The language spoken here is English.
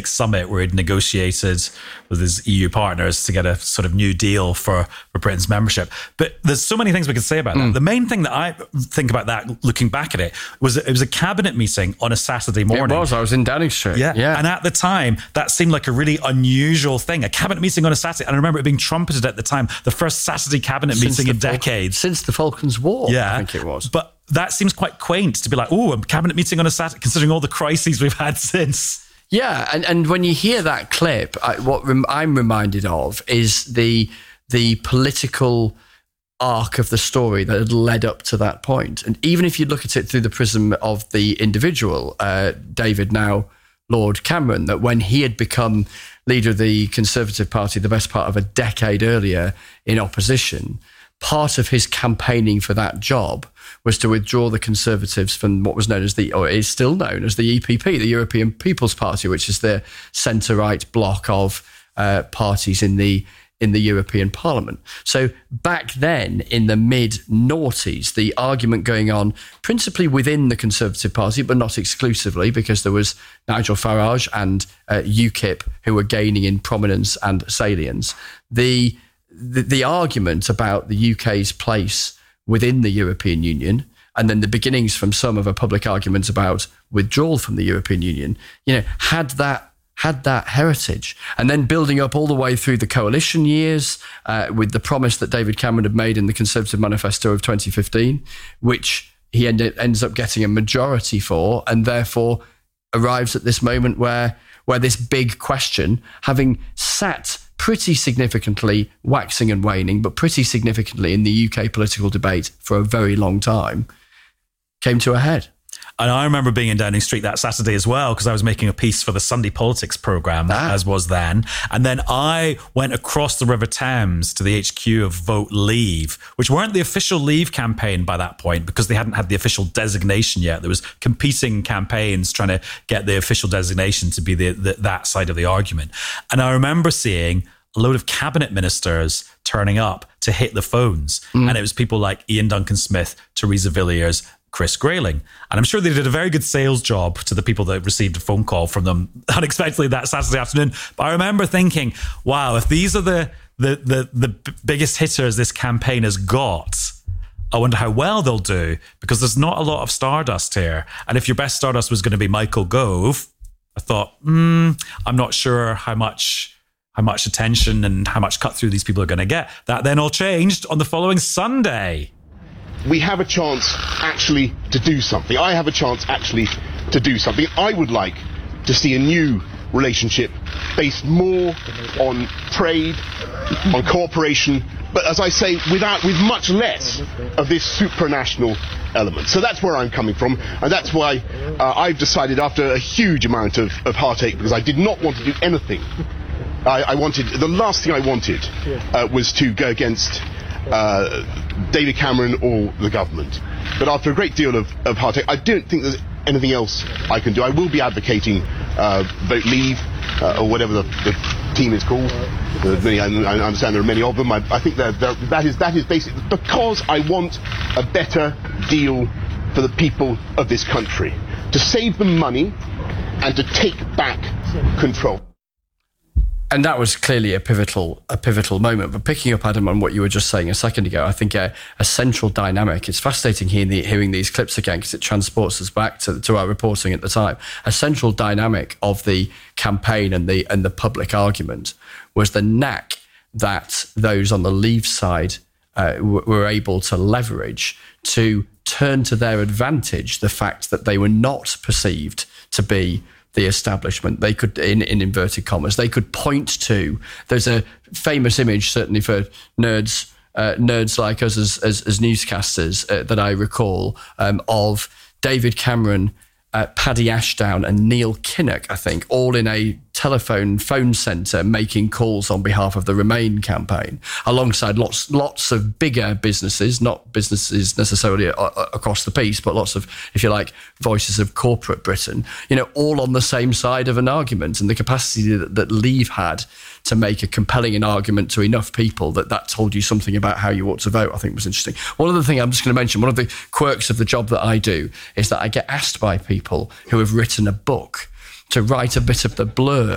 big summit where he'd negotiated with his EU partners to get a sort of new deal for Britain's membership. But there's so many things we could say about that. The main thing that I think about that, looking back at it was a cabinet meeting on a Saturday morning. It was. I was in Downing Street. Yeah. And at the time, that seemed like a really unusual thing. A cabinet meeting on a Saturday. And I remember it being trumpeted at the time, the first Saturday cabinet meeting in decades. Since the Falklands War, I think it was. But that seems quite quaint to be like, a cabinet meeting on a Saturday, considering all the crises we've had since. Yeah, and when you hear that clip, what I'm reminded of is the political arc of the story that had led up to that point. And even if you look at it through the prism of the individual, David, now Lord Cameron, that when he had become leader of the Conservative Party the best part of a decade earlier in opposition, part of his campaigning for that job was to withdraw the Conservatives from what was known as or is still known as the EPP, the European People's Party, which is the centre-right bloc of parties in the European Parliament. So back then, in the mid-noughties, the argument going on principally within the Conservative Party, but not exclusively, because there was Nigel Farage and UKIP who were gaining in prominence and salience. The argument about the UK's place within the European Union, and then the beginnings from some of a public argument about withdrawal from the European Union, had that heritage. And then building up all the way through the coalition years with the promise that David Cameron had made in the Conservative Manifesto of 2015, which he ends up getting a majority for, and therefore arrives at this moment where this big question, having sat pretty significantly, waxing and waning, but pretty significantly in the UK political debate for a very long time, came to a head. And I remember being in Downing Street that Saturday as well, because I was making a piece for the Sunday Politics programme, as was then. And then I went across the River Thames to the HQ of Vote Leave, which weren't the official Leave campaign by that point, because they hadn't had the official designation yet. There was competing campaigns trying to get the official designation to be that side of the argument. And I remember seeing a load of cabinet ministers turning up to hit the phones. And it was people like Ian Duncan Smith, Theresa Villiers, Chris Grayling. And I'm sure they did a very good sales job to the people that received a phone call from them unexpectedly that Saturday afternoon. But I remember thinking, wow, if these are the biggove hitters this campaign has got, I wonder how well they'll do, because there's not a lot of stardust here. And if your best stardust was going to be Michael Gove, I thought, I'm not sure how much attention and how much cut through these people are going to get. That then all changed on the following Sunday. We have a chance actually to do something. I have a chance actually to do something. I would like to see a new relationship based more on trade, on cooperation, but as I say, with much less of this supranational element. So that's where I'm coming from, and that's why I've decided, after a huge amount of heartache, because I did not want to do anything. The last thing I wanted was to go against David Cameron or the government. But after a great deal of heartache, I don't think there's anything else I can do. I will be advocating Vote Leave, or whatever the team is called. I understand there are many of them. I think that is basically because I want a better deal for the people of this country, to save them money and to take back control. And that was clearly a pivotal moment. But picking up, Adam, on what you were just saying a second ago, I think a central dynamic, it's fascinating hearing these clips again, because it transports us back to our reporting at the time. A central dynamic of the campaign and the public argument was the knack that those on the Leave side were able to leverage to turn to their advantage the fact that they were not perceived to be the establishment. They could, in inverted commas, they could point to, there's a famous image, certainly for nerds like us as newscasters, that I recall, of David Cameron, Paddy Ashdown and Neil Kinnock, I think, all in a phone centre making calls on behalf of the Remain campaign, alongside lots of bigger businesses, not businesses necessarily across the piece, but lots of, if you like, voices of corporate Britain, all on the same side of an argument. And the capacity that Leave had to make a compelling an argument to enough people that told you something about how you ought to vote, I think was interesting. One other thing I'm just going to mention, one of the quirks of the job that I do is that I get asked by people who have written a book to write a bit of the blurb